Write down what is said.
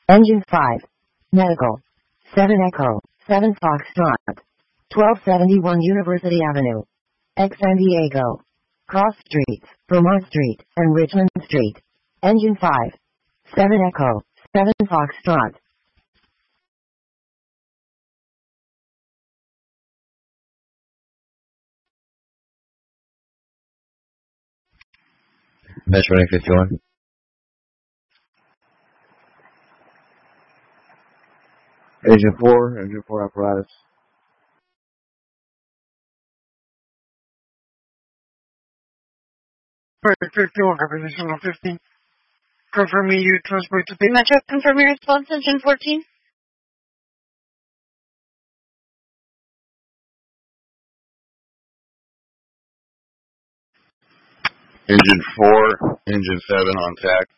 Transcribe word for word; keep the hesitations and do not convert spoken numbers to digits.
Engine five. Medical. seven Echo. seven Foxtrot. twelve seventy-one University Avenue. X San Diego. Cross Streets, Vermont Street, and Richmond Street. Engine five. seven Echo. seven Foxtrot. Mesh running fifty-one. Engine four, engine four apparatus. fifty-one, position of fifteen. Confirming you transport to P. Metro, confirm your response, engine fourteen. Engine four, engine seven on tack.